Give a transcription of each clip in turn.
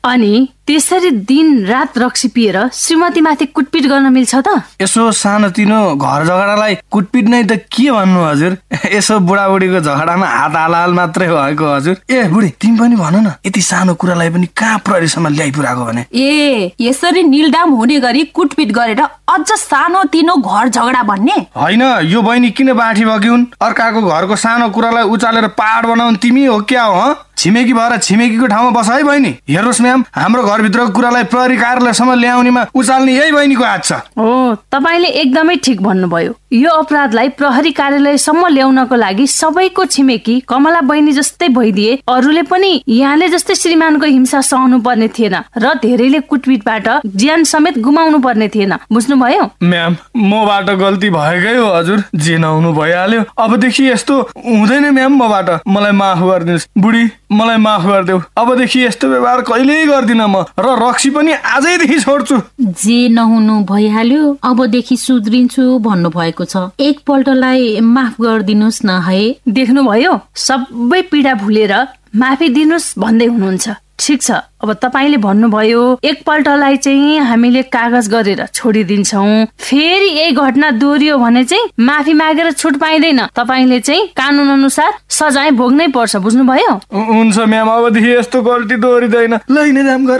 अनि त्यसरी दिन रात रक्सी पिएर श्रीमती माथि कुटपिट गर्न मिल्छ त? यसो सानोतिनो घर झगडालाई कुटपिट नै त के भन्नु हजुर। यसो बुढाबुढीको झगडामा हात हालहाल मात्रै भएको हजुर। ए बुढी तिमी पनि भन न, यति सानो कुरालाई पनि कहाँ प्रहरीसम्म ल्याइपुराको भने? ए यसरी निलडाम हुने गरी कुटपिट गरेर अझ सानो तिनो घर झगडा भन्ने होइन। यो बहिनी किन बाठी बग्युन्? अर्काको घरको सानो कुरालाई उचालेर पहाड बनाउन तिमी हो क्या हो? छिमेकी भएर छिमेकीको ठाउँमा बस है बहिनी। हेर्नुहोस् म्याम, हाम्रो घरभित्रको कुरालाई प्रहरी कार्यालयसम्म ल्याउनेमा उचाल्ने यही बहिनीको हात छ। हो, तपाईले एकदमै ठिक भन्नुभयो। यो अपराधलाई प्रहरी कार्यालयसम्म ल्याउनको लागि सबैको छिमेकी कमला बहिनी जस्तै भइदिए अरूले पनि यहाँले जस्तै श्रीमानको हिंसा सहनु पर्ने थिएन र धेरैले कुटपिटबाट ज्यान समेत गुमाउनु पर्ने थिएन। बुझ्नुभयो? म्याम, मबाट गल्ती भएकै हो हजुर। जे नहुनु भइहाल्यो। अबदेखि यस्तो हुँदैन म्याम मबाट। मलाई माफ गरिदिनुहोस् बुढी, मलाई माफ गरिदेऊ। अबदेखि यस्तो व्यवहार कहिल्यै गर्दिन म र रक्सी पनि आजैदेखि छोड्छु। जे नहुनु भइहाल्यो, अबदेखि सुध्रिन्छु भन्नु भएको छ। एकपल्टलाई माफ गरिदिनुहोस् न है। देख्नुभयो, सबै पीडा भुलेर माफी दिनुहोस् भन्दै हुनुहुन्छ। ठिक छ, अब तपाईले भन्नुभयो एकपल्टलाई चाहिँ हामीले कागज गरेर छोडिदिन्छौँ। फेरि यही घटना दोहोरियो भने चाहिँ माफी मागेर छुट पाइँदैन। तपाईले चाहिँ कानुन अनुसार सजाय भोग्नै पर्छ। बुझ्नुभयो? हुन्छ म्याम, अबदेखि यस्तो गल्ती दोहोरिँदैन। लैने दाम गर।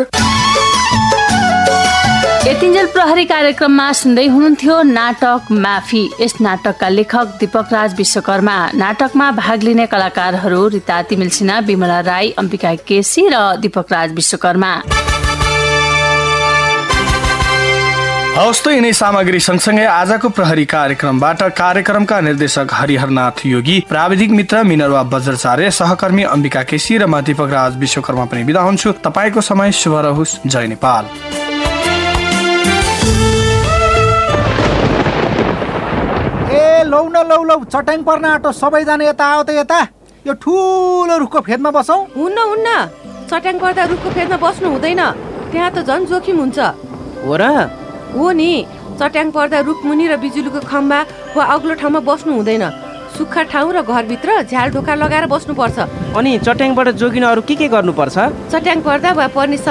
यतिन्जेल प्रहरी कार्यक्रममा सुन्दै हुनुहुन्थ्यो नाटक माफी। यस नाटकका लेखक दीपकराज विश्वकर्मा, नाटकमा भाग लिने कलाकारहरू रिता तिमिल सिन्हा, बिमला राई, अम्बिका केसी र दीपकराज विश्वकर्मा। हवस् त, यिनै सामग्री सँगसँगै आजको प्रहरी कार्यक्रमबाट कार्यक्रमका निर्देशक हरिहरनाथ योगी, प्राविधिक मित्र मिनरवा बज्राचार्य, सहकर्मी अम्बिका केसी र म दीपकराज विश्वकर्मा पनि बिदा हुन्छु। तपाईँको समय शुभ रहोस्। जय नेपाल। लौ न लौ लौ, चट्याङ पर्न आँटो। सबैजना यता आओ त यता। यो ठुलो रुखको फेदमा बसौँ। हुन्न, चट्याङ पर्दा रुखको फेदमा बस्नु हुँदैन। त्यहाँ त झन् जोखिम हुन्छ। हो र? हो नि, चट्याङ पर्दा रुखमुनि र बिजुलीको खम्बा वा अग्लो ठाउँमा बस्नु हुँदैन। सुक्खा ठाउँ र घरभित्र झ्याल ढोका लगाएर बस्नुपर्छ। अनि चट्याङबाट जोगिन अरू के गर्नुपर्छ? चट्याङ पर्दा वा पर्ने